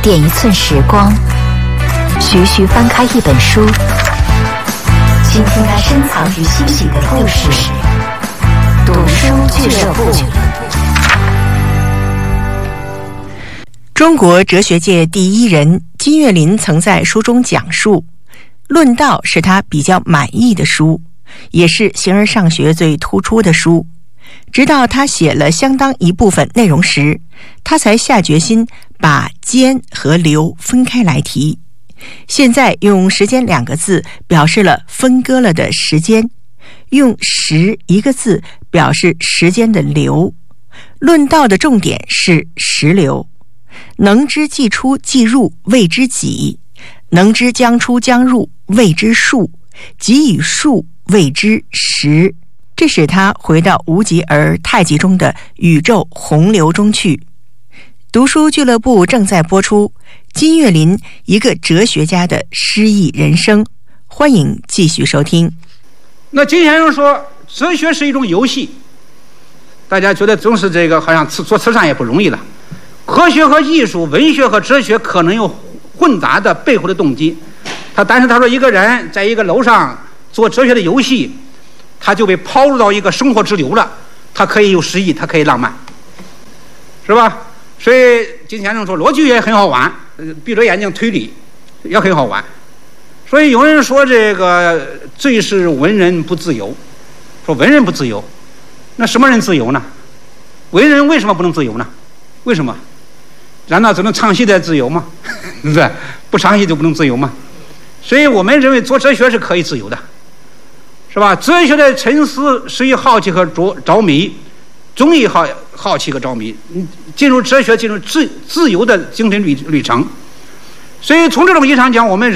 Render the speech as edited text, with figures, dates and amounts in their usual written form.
点一寸时光，徐徐翻开一本书，倾听那深藏于心底的故事。读书俱乐部。 中国哲学界第一人金岳霖曾在书中讲述，论道是他比较满意的书，也是形而上学最突出的书。直到他写了相当一部分内容时，他才下决心把间和流分开来提。现在用时间2个字表示了分割了的时间，用时1个字表示时间的流。论道的重点是时流，能知既出既入谓之己，能知将出将入谓之数，己与数谓之时。这使他回到无极而太极中的宇宙洪流中去。读书俱乐部正在播出金岳霖一个哲学家的诗意人生，欢迎继续收听。 那金先生说哲学是一种游戏，大家觉得总是这个好像做慈善也不容易了。科学和艺术，文学和哲学可能有混杂的背后的动机。但是他说一个人在一个楼上做哲学的游戏，他就被抛入到一个生活之流了，他可以有诗意，他可以浪漫，是吧？所以金先生说逻辑也很好玩，闭着眼睛推理也很好玩。所以有人说这个最是文人不自由，说文人不自由，那什么人自由呢？文人为什么不能自由呢？为什么？难道只能唱戏才自由吗？是不是？不唱戏就不能自由吗？所以我们认为做哲学是可以自由的，是吧？哲学的沉思是以好奇和着迷，终于好奇和着迷，进入哲学，进入自由的精神旅程。所以从这种意义上讲，我们